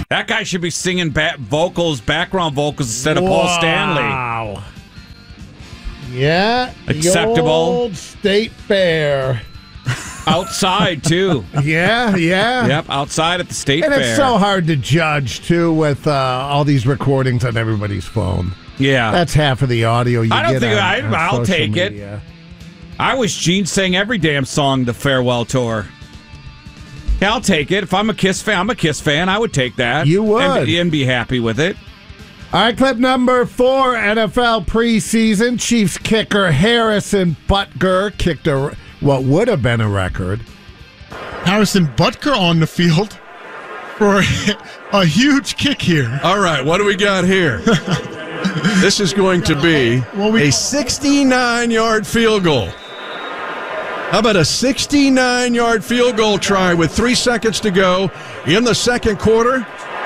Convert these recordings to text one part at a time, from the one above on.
That guy should be singing background vocals instead of Paul Stanley. Wow. Yeah. Acceptable. The old State Fair. Outside, too. Yeah. Yep, outside at the State Fair. And it's so hard to judge, too, with all these recordings on everybody's phone. Yeah. That's half of the audio you I don't get think on I'll social take media. it. I wish Gene sang every damn song the farewell tour. Yeah, I'll take it. If I'm a Kiss fan, I'm a Kiss fan. I would take that. You would. And be happy with it. All right, clip number 4, NFL preseason. Chiefs kicker Harrison Butker kicked what would have been a record. Harrison Butker on the field for a huge kick here. All right, what do we got here? This is going to be a 69-yard field goal. How about a 69-yard field goal try with 3 seconds to go in the second quarter?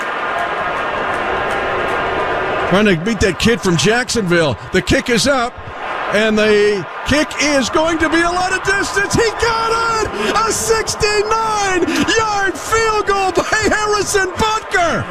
Trying to beat that kid from Jacksonville. The kick is up, and the kick is going to be a lot of distance. He got it! A 69-yard field goal by Harrison Butker!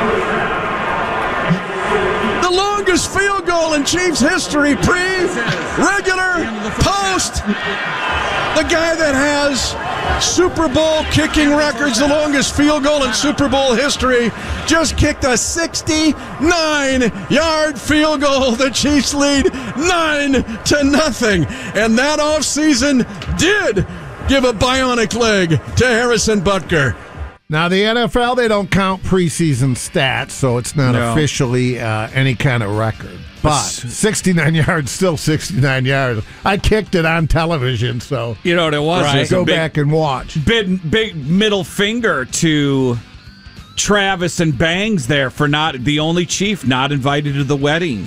The longest field goal in Chiefs history, pre-regular, post. The guy that has Super Bowl kicking records, the longest field goal in Super Bowl history, just kicked a 69-yard field goal. The Chiefs lead 9-0. And that offseason did give a bionic leg to Harrison Butker. Now, the NFL, they don't count preseason stats, so it's not officially any kind of record. But 69 yards, still 69 yards. I kicked it on television, so you know what it was. Right. Go back and watch. Big middle finger to Travis and Bangs there for not the only Chief not invited to the wedding.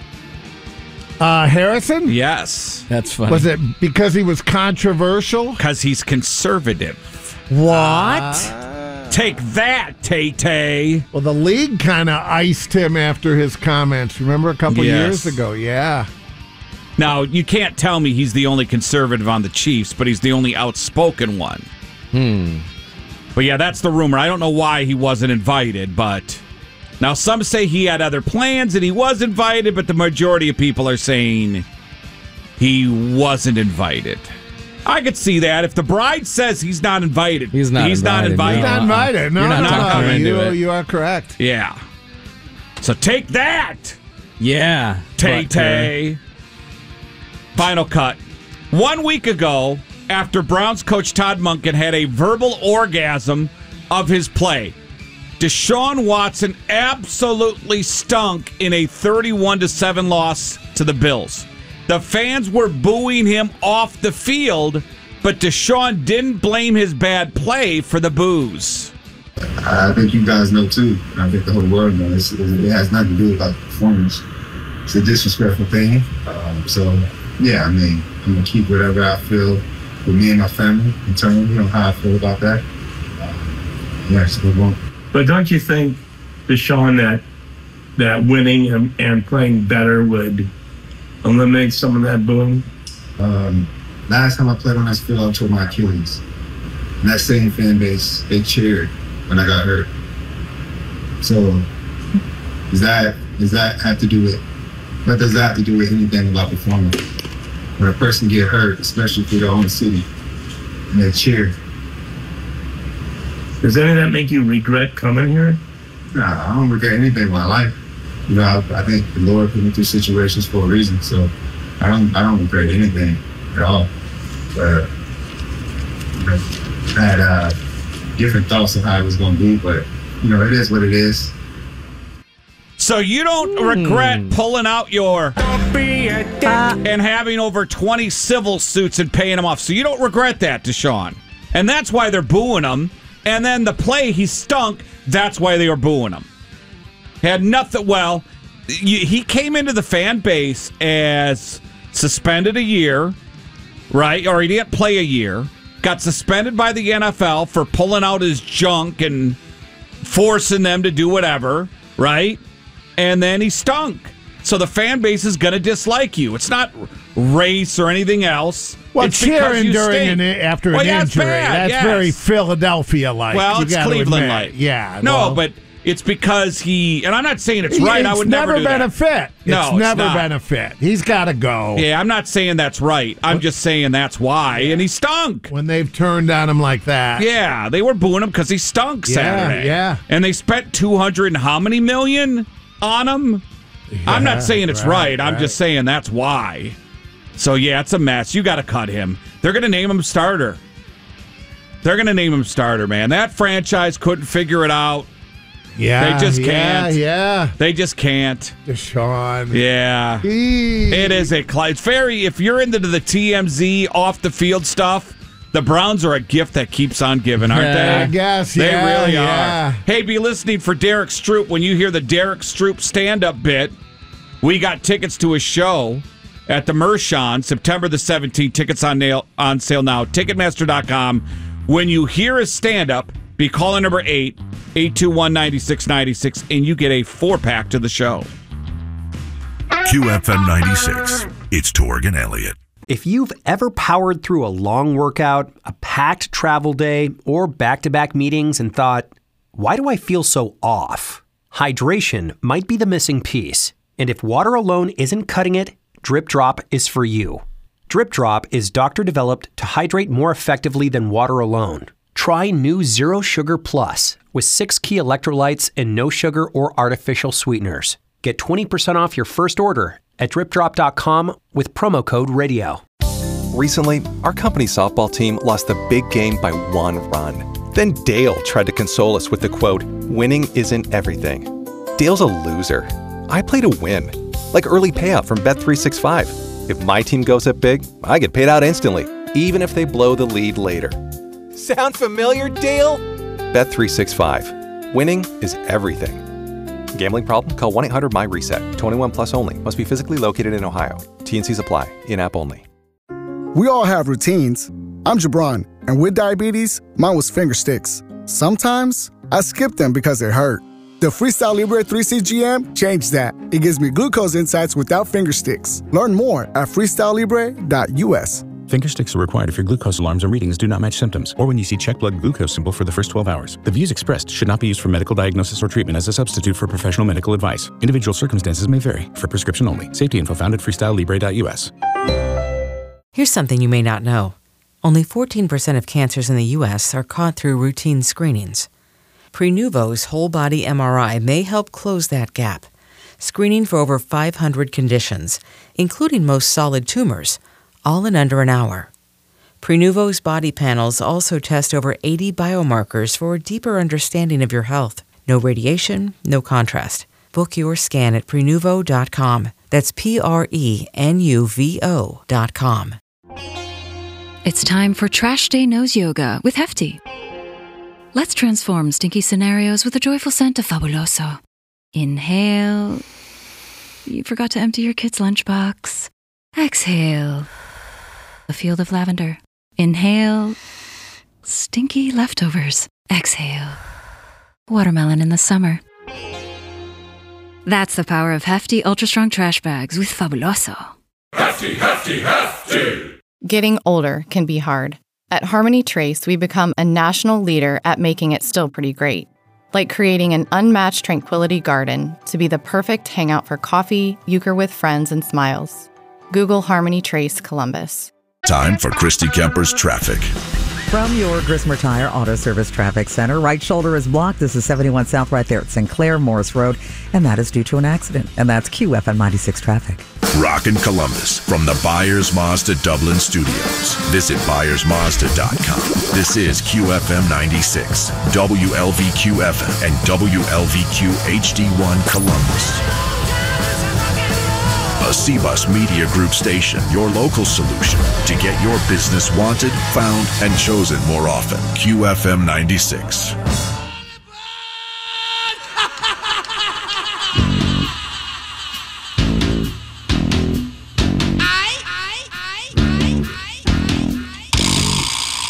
Harrison? Yes. That's funny. Was it because he was controversial? Because he's conservative. What? Take that, Tay-Tay. Well, the league kind of iced him after his comments. Remember a couple years ago? Yeah. Now, you can't tell me he's the only conservative on the Chiefs, but he's the only outspoken one. But yeah, that's the rumor. I don't know why he wasn't invited, but now some say he had other plans and he was invited, but the majority of people are saying he wasn't invited. I could see that. If the bride says he's not invited, he's not invited. He's not invited. No, You're not talking into it. You are correct. Yeah. So take that. Yeah. Tay-Tay. Final cut. 1 week ago, after Browns coach Todd Monken had a verbal orgasm of his play, Deshaun Watson absolutely stunk in a 31-7 loss to the Bills. The fans were booing him off the field, but Deshaun didn't blame his bad play for the boos. I think you guys know, too. I think the whole world knows. It has nothing to do with the performance. It's a disrespectful thing. So, yeah, I mean, I'm going to keep whatever I feel with me and my family internally, how I feel about that. So we won't. But don't you think, Deshaun, that winning and playing better would eliminate some of that booing? Last time I played on this field, I tore my Achilles. And that same fan base, they cheered when I got hurt. So, does that have to do with? What does that have to do with anything about performance? When a person get hurt, especially for their own city, and they cheer. Does any of that make you regret coming here? Nah, I don't regret anything in my life. I think the Lord put me through situations for a reason, so I don't regret anything at all. But I had different thoughts of how it was going to be, but it is what it is. So you don't regret pulling out your and having over 20 civil suits and paying them off. So you don't regret that, Deshaun. And that's why they're booing him. And then the play, he stunk. That's why they were booing him. Had nothing. Well, he came into the fan base as suspended a year, right? Or he didn't play a year. Got suspended by the NFL for pulling out his junk and forcing them to do whatever, right? And then he stunk. So the fan base is going to dislike you. It's not race or anything else. Well, it's cheering during after an injury. Bad, that's very Philadelphia-like. Well, it's Cleveland-like. Yeah. No, but It's because and I'm not saying it's right. I would never do that. It's never been a fit. No, it's never been a fit. He's got to go. Yeah, I'm not saying that's right. I'm just saying that's why. And he stunk. When they've turned on him like that. Yeah, they were booing him because he stunk Saturday. Yeah. And they spent $200 and how many million on him? Yeah, I'm not saying it's right. I'm just saying that's why. So, yeah, it's a mess. You got to cut him. They're going to name him starter. Man. That franchise couldn't figure it out. Yeah, they just can't. Yeah. They just can't. Deshaun. Yeah. It is it's very, if you're into the TMZ off the field stuff, the Browns are a gift that keeps on giving, aren't they? I guess, They really are. Hey, be listening for Derek Stroop. When you hear the Derek Stroop stand-up bit, we got tickets to a show at the Mershon, September the 17th. Tickets on sale now. Ticketmaster.com. When you hear his stand-up, be calling number 821-9696, and you get a 4-pack to the show. QFM 96. It's Torg and Elliott. If you've ever powered through a long workout, a packed travel day, or back-to-back meetings and thought, why do I feel so off? Hydration might be the missing piece. And if water alone isn't cutting it, Drip Drop is for you. Drip Drop is doctor-developed to hydrate more effectively than water alone. Try new Zero Sugar Plus with 6 key electrolytes and no sugar or artificial sweeteners. Get 20% off your first order at dripdrop.com with promo code radio. Recently, our company's softball team lost the big game by 1 run. Then Dale tried to console us with the quote, "Winning isn't everything." Dale's a loser. I play to win, like early payout from Bet365. If my team goes up big, I get paid out instantly, even if they blow the lead later. Sound familiar, Dale? Bet365. Winning is everything. Gambling problem? Call 1-800-MY-RESET. 21 plus only. Must be physically located in Ohio. T&Cs apply. In-app only. We all have routines. I'm Jabron, and with diabetes, mine was finger sticks. Sometimes I skip them because it hurt. The Freestyle Libre 3CGM changed that. It gives me glucose insights without finger sticks. Learn more at freestylelibre.us. Finger sticks are required if your glucose alarms or readings do not match symptoms, or when you see check blood glucose symbol for the first 12 hours. The views expressed should not be used for medical diagnosis or treatment as a substitute for professional medical advice. Individual circumstances may vary. For prescription only. Safety info found at freestylelibre.us. Here's something you may not know. Only 14% of cancers in the U.S. are caught through routine screenings. Prenuvo's whole-body MRI may help close that gap, screening for over 500 conditions, including most solid tumors, all in under an hour. Prenuvo's body panels also test over 80 biomarkers for a deeper understanding of your health. No radiation, no contrast. Book your scan at Prenuvo.com. That's Prenuvo.com. It's time for Trash Day Nose Yoga with Hefty. Let's transform stinky scenarios with a joyful scent of Fabuloso. Inhale. You forgot to empty your kid's lunchbox. Exhale. A field of lavender. Inhale. Stinky leftovers. Exhale. Watermelon in the summer. That's the power of Hefty Ultra Strong Trash Bags with Fabuloso. Hefty, Hefty, Hefty! Getting older can be hard. At Harmony Trace, we become a national leader at making it still pretty great. Like creating an unmatched tranquility garden to be the perfect hangout for coffee, euchre with friends, and smiles. Google Harmony Trace Columbus. Time for Christy Kemper's traffic. From your Grismer Tire Auto Service Traffic Center, right shoulder is blocked. This is 71 South right there at Sinclair Morris Road, and that is due to an accident. And that's QFM 96 traffic. Rockin' Columbus from the Byers Mazda Dublin Studios. Visit ByersMazda.com. This is QFM 96, WLVQ-FM, and WLVQ HD1 Columbus. A C-Bus Media Group station, your local solution to get your business wanted, found, and chosen more often. QFM 96.